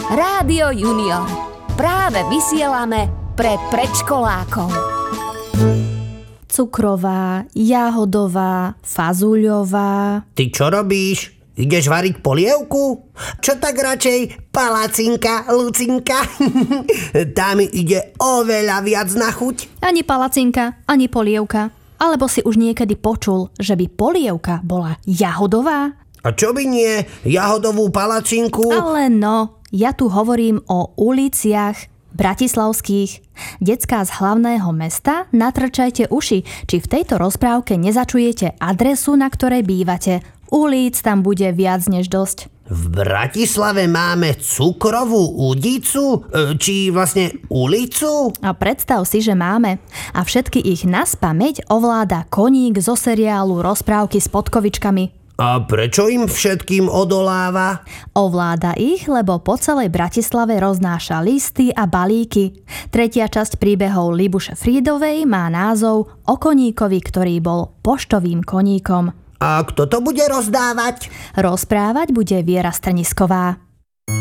Rádio Junior. Práve vysielame pre predškolákov. Cukrová, jahodová, fazuľová. Ty čo robíš? Ideš variť polievku? Čo tak radšej palacinka, Lucinka? Tá mi ide oveľa viac na chuť. Ani palacinka, ani polievka. Alebo si už niekedy počul, že by polievka bola jahodová? A čo by nie? Jahodovú palacinku? Ale no, ja tu hovorím o uliciach bratislavských. Decká z hlavného mesta, natrčajte uši, či v tejto rozprávke nezačujete adresu, na ktorej bývate. Ulic tam bude viac než dosť. V Bratislave máme cukrovú udicu? Či vlastne ulicu? A predstav si, že máme. A všetky ich naspamäť ovláda koník zo seriálu Rozprávky s podkovičkami. A prečo im všetkým odoláva? Ovláda ich, lebo po celej Bratislave roznáša listy a balíky. Tretia časť príbehov Libuše Frídovej má názov O koníkovi, ktorý bol poštovým koníkom. A kto to bude rozdávať? Rozprávať bude Viera Strnisková.